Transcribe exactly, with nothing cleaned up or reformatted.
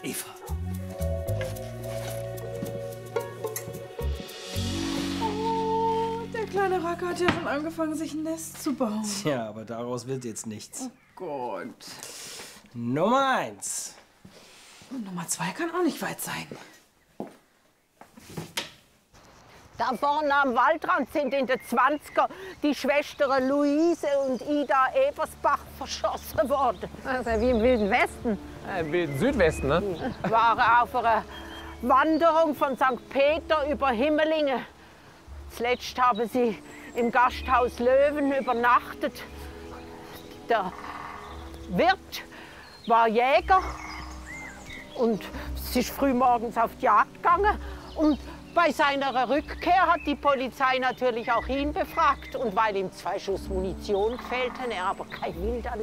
Eva. Oh, der kleine Racker hat ja schon angefangen, sich ein Nest zu bauen. Tja, aber daraus wird jetzt nichts. Oh Gott. Nummer eins. Und Nummer zwei kann auch nicht weit sein. Da vorne am Waldrand sind in den zwanziger die Schwestern Luise und Ida Ebersbach verschossen worden. Das ist ja wie im Wilden Westen. Ja, im wilden Südwesten, ne? Die waren auf einer Wanderung von Sankt Peter über Himmelingen. Zuletzt haben sie im Gasthaus Löwen übernachtet. Der Wirt war Jäger und es ist früh morgens auf die Jagd gegangen. Und bei seiner Rückkehr hat die Polizei natürlich auch ihn befragt. Und weil ihm zwei Schuss Munition gefehlt haben, er aber kein Wild